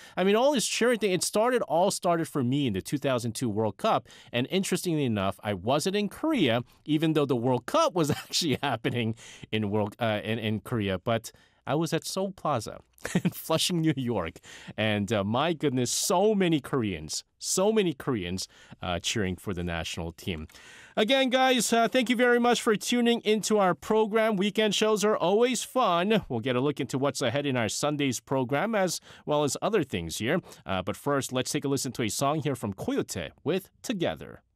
I mean, all this cheering thing, all started for me in the 2002 World Cup. And interestingly enough, I wasn't in Korea, even though the World Cup was actually happening in Korea. But I was at Seoul Plaza in Flushing, New York. And my goodness, so many Koreans cheering for the national team. Again, guys, thank you very much for tuning into our program. Weekend shows are always fun. We'll get a look into what's ahead in our Sunday's program as well as other things here. But first, let's take a listen to a song here from Coyote with Together.